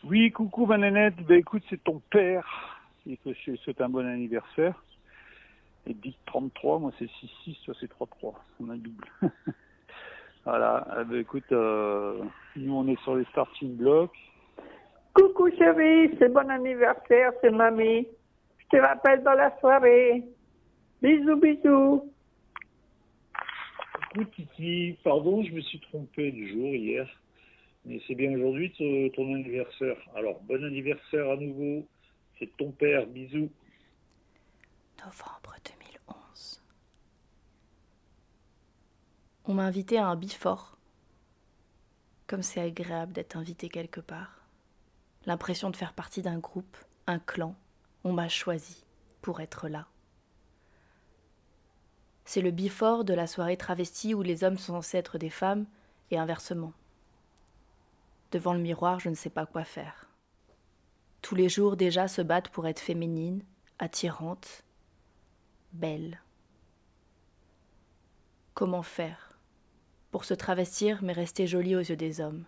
Oui, coucou ma nénette, écoute, c'est ton père. Il te souhaite un bon anniversaire. Et dit 33, moi c'est 6-6, toi c'est 3-3. On a double. Voilà, écoute, nous on est sur les starting blocks. Coucou chérie, c'est bon anniversaire, c'est mamie. Je te rappelle dans la soirée. Bisous, bisous. Écoute Titi, pardon, je me suis trompé du jour hier. Mais c'est bien aujourd'hui ton anniversaire. Alors, bon anniversaire à nouveau. C'est ton père, bisous. Novembre 2011. On m'a invité à un bifort. Comme c'est agréable d'être invité quelque part. L'impression de faire partie d'un groupe, un clan. On m'a choisi pour être là. C'est le bifort de la soirée travestie où les hommes sont censés être des femmes et inversement. Devant le miroir, je ne sais pas quoi faire. Tous les jours déjà se battent pour être féminine, attirante, belle. Comment faire pour se travestir mais rester jolie aux yeux des hommes?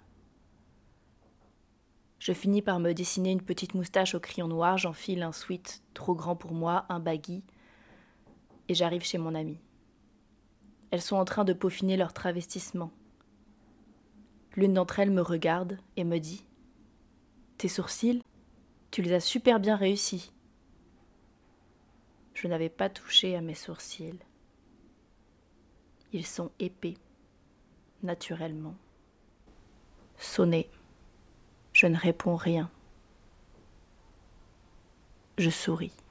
Je finis par me dessiner une petite moustache au crayon noir, j'enfile un sweat trop grand pour moi, un baggy, et j'arrive chez mon amie. Elles sont en train de peaufiner leur travestissement. L'une d'entre elles me regarde et me dit « Tes sourcils, tu les as super bien réussis. » Je n'avais pas touché à mes sourcils. Ils sont épais, naturellement. Sonné. Je ne réponds rien. Je souris.